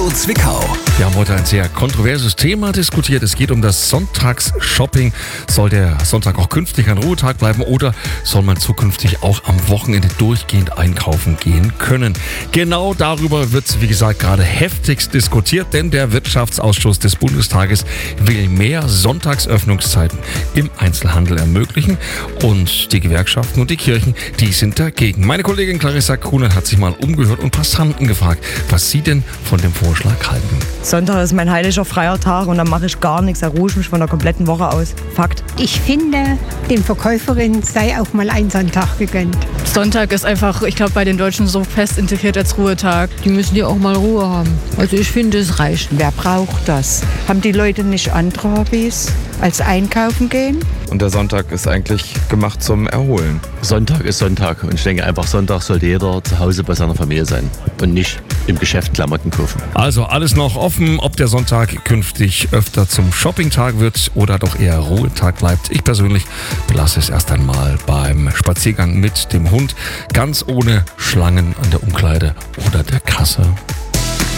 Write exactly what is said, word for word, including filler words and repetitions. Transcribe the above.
Radio Zwickau. Wir haben heute ein sehr kontroverses Thema diskutiert. Es geht um das Sonntagsshopping. Soll der Sonntag auch künftig ein Ruhetag bleiben oder soll man zukünftig auch am Wochenende durchgehend einkaufen gehen können? Genau darüber wird, wie gesagt, gerade heftigst diskutiert, denn der Wirtschaftsausschuss des Bundestages will mehr Sonntagsöffnungszeiten im Einzelhandel ermöglichen und die Gewerkschaften und die Kirchen, die sind dagegen. Meine Kollegin Clarissa Kuhnen hat sich mal umgehört und Passanten gefragt, was sie denn von dem Vorschlag halten. Sonntag ist mein heiliger freier Tag und dann mache ich gar nichts, da ruhe ich mich von der kompletten Woche aus. Fakt. Ich finde, den Verkäuferinnen sei auch mal ein Sonntag gegönnt. Sonntag ist einfach, ich glaube, bei den Deutschen so fest integriert als Ruhetag. Die müssen ja auch mal Ruhe haben. Also ich finde, es reicht. Wer braucht das? Haben die Leute nicht andere Hobbys als einkaufen gehen? Und der Sonntag ist eigentlich gemacht zum Erholen. Sonntag ist Sonntag und ich denke einfach, Sonntag sollte jeder zu Hause bei seiner Familie sein und nicht im Geschäft Klamotten kaufen. Also alles noch offen, ob der Sonntag künftig öfter zum Shoppingtag wird oder doch eher Ruhetag bleibt. Ich persönlich belasse es erst einmal beim Spaziergang mit dem Hund, ganz ohne Schlangen an der Umkleide oder der Kasse.